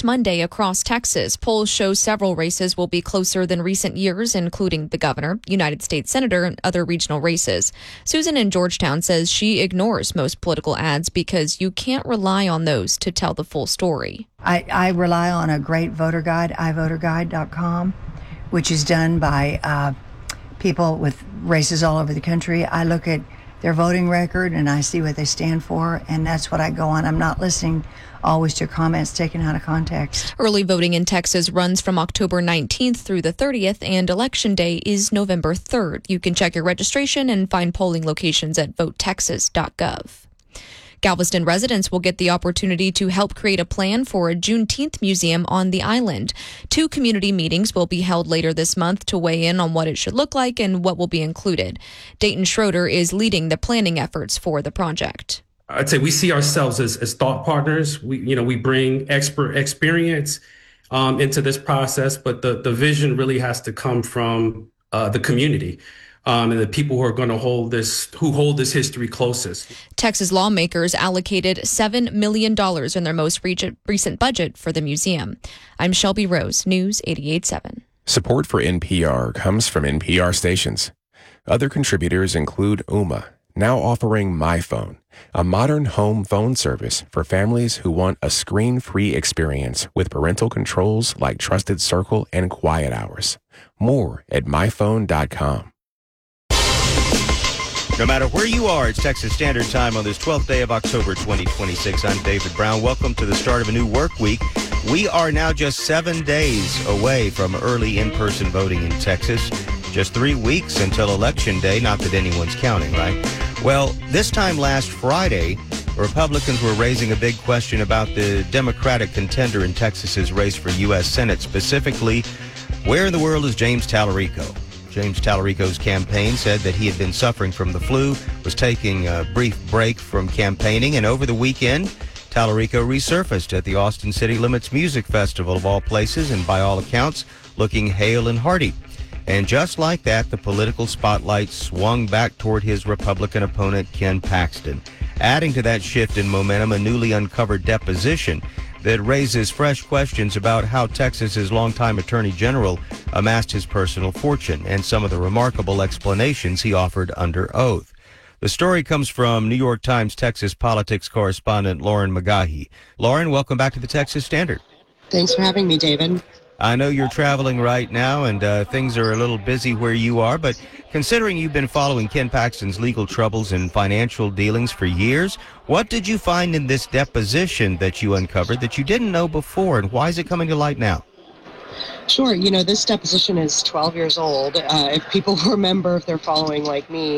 Monday across Texas. Polls show several races will be closer than recent years, including the governor, United States senator, and other regional races. Susan in Georgetown says she ignores most political ads because you can't rely on those to tell the full story. I rely on a great voter guide, ivoterguide.com, which is done by people with races all over the country. I look at their voting record and I see what they stand for, and that's what I go on. I'm not listening always to comments taken out of context. Early voting in Texas runs from October 19th through the 30th, and Election Day is November 3rd. You can check your registration and find polling locations at votetexas.gov. Galveston residents will get the opportunity to help create a plan for a Juneteenth museum on the island. 2 community meetings will be held later this month to weigh in on what it should look like and what will be included. Dayton Schroeder is leading the planning efforts for the project. I'd say we see ourselves as thought partners. We bring expert experience into this process, but the vision really has to come from the community. And the people who are going to hold this history closest. Texas lawmakers allocated $7 million in their most recent budget for the museum. I'm Shelby Rose, News 88.7. Support for NPR comes from NPR stations. Other contributors include Ooma, now offering MyPhone, a modern home phone service for families who want a screen-free experience with parental controls like Trusted Circle and Quiet Hours. More at myphone.com. No matter where you are, it's Texas Standard Time on this 12th day of October 2026. I'm David Brown. Welcome to the start of a new work week. We are now just 7 days away from early in-person voting in Texas. Just 3 weeks until Election Day, not that anyone's counting, right? Well, this time last Friday, Republicans were raising a big question about the Democratic contender in Texas's race for U.S. Senate, specifically, where in the world is James Tallarico? James Tallarico's campaign said that he had been suffering from the flu, was taking a brief break from campaigning, and over the weekend, Tallarico resurfaced at the Austin City Limits Music Festival of all places, and by all accounts, looking hale and hearty. And just like that, the political spotlight swung back toward his Republican opponent, Ken Paxton. Adding to that shift in momentum, a newly uncovered deposition that raises fresh questions about how Texas's longtime Attorney General amassed his personal fortune and some of the remarkable explanations he offered under oath. The story comes from New York Times Texas politics correspondent Lauren McGahee. Lauren, welcome back to the Texas Standard. Thanks for having me, David. I know you're traveling right now and things are a little busy where you are, but considering you've been following Ken Paxton's legal troubles and financial dealings for years, what did you find in this deposition that you uncovered that you didn't know before, and why is it coming to light now? Sure. This deposition is 12 years old. If people remember, if they're following like me,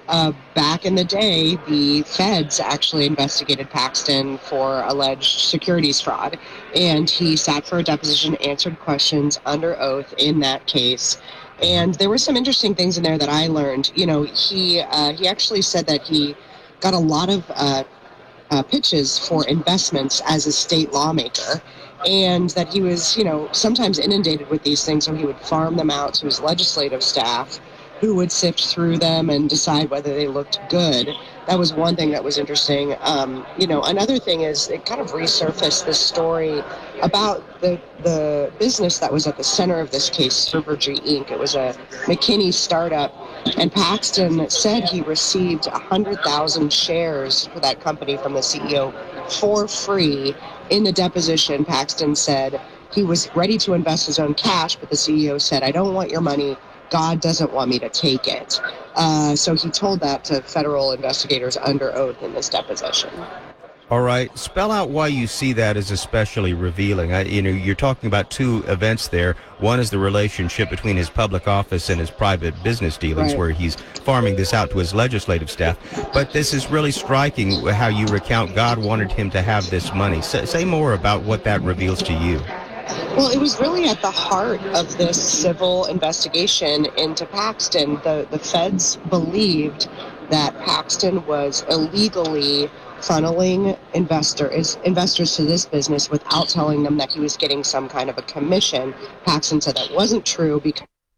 back in the day, the feds actually investigated Paxton for alleged securities fraud, and he sat for a deposition, answered questions under oath in that case. And there were some interesting things in there that I learned. He actually said that he got a lot of pitches for investments as a state lawmaker, and that he was, sometimes inundated with these things, so he would farm them out to his legislative staff, who would sift through them and decide whether they looked good. That was one thing that was interesting. Another thing is it kind of resurfaced this story about the business that was at the center of this case, Silvergy Inc. It was a McKinney startup, and Paxton said he received 100,000 shares for that company from the CEO for free. In the deposition, Paxton said he was ready to invest his own cash, but the CEO said, "I don't want your money. God doesn't want me to take it." So he told that to federal investigators under oath in this deposition. All right. Spell out why you see that as especially revealing. You're talking about two events there. One is the relationship between his public office and his private business dealings, right, where he's farming this out to his legislative staff. But this is really striking how you recount God wanted him to have this money. Say more about what that reveals to you. Well, it was really at the heart of this civil investigation into Paxton. The feds believed that Paxton was illegally funneling investors to this business without telling them that he was getting some kind of a commission. Paxton said that wasn't true because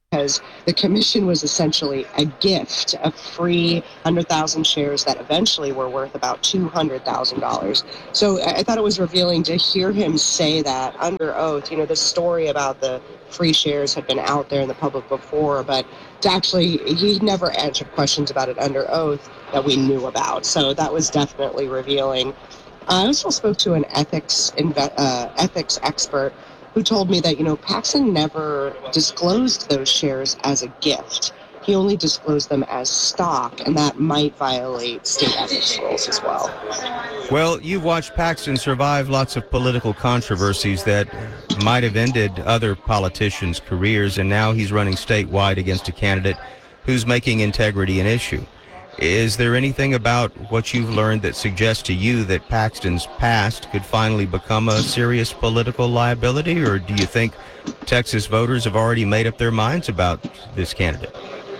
because the commission was essentially a gift of free 100,000 shares that eventually were worth about $200,000. So I thought it was revealing to hear him say that under oath. The story about the free shares had been out there in the public before, but he never answered questions about it under oath that we knew about. So that was definitely revealing. I also spoke to an ethics expert who told me that, Paxton never disclosed those shares as a gift. He only disclosed them as stock, and that might violate state ethics rules as well. Well, you've watched Paxton survive lots of political controversies that might have ended other politicians' careers, and now he's running statewide against a candidate who's making integrity an issue. Is there anything about what you've learned that suggests to you that Paxton's past could finally become a serious political liability, or do you think Texas voters have already made up their minds about this candidate?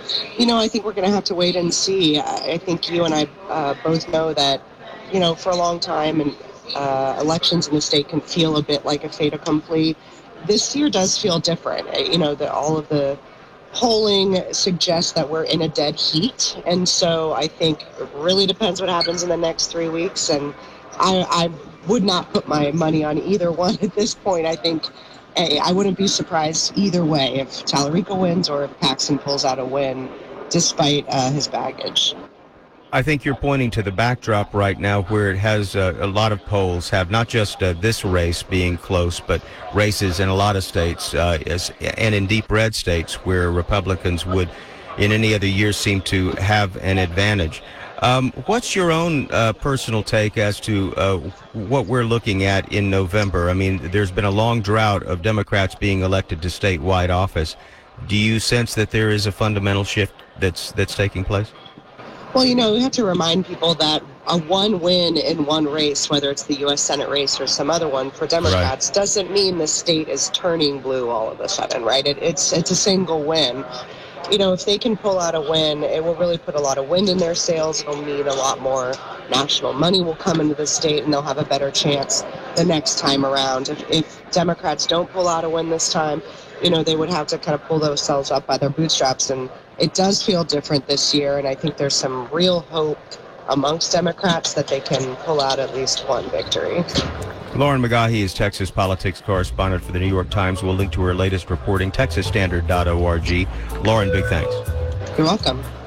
I think we're going to have to wait and see. I think you and I both know that, for a long time, and elections in the state can feel a bit like a fait accompli. This year does feel different. That all of the polling suggests that we're in a dead heat, and so I think it really depends what happens in the next 3 weeks, and I would not put my money on either one at this point. I think I wouldn't be surprised either way if Tallarico wins or if Paxton pulls out a win despite his baggage. I think you're pointing to the backdrop right now where it has a lot of polls have not just this race being close, but races in a lot of states and in deep red states where Republicans would in any other year seem to have an advantage. What's your own personal take as to what we're looking at in November? I mean, there's been a long drought of Democrats being elected to statewide office. Do you sense that there is a fundamental shift that's taking place? Well, we have to remind people that a one win in one race, whether it's the U.S. Senate race or some other one for Democrats, right, doesn't mean the state is turning blue all of a sudden, right? It's a single win. If they can pull out a win, it will really put a lot of wind in their sails. It'll mean a lot more national money will come into the state, and they'll have a better chance the next time around. If Democrats don't pull out a win this time, they would have to kind of pull themselves up by their bootstraps, and it does feel different this year, and I think there's some real hope amongst Democrats that they can pull out at least one victory. Lauren McGahee is Texas politics correspondent for the New York Times. We'll link to her latest reporting, texasstandard.org. Lauren, big thanks. You're welcome.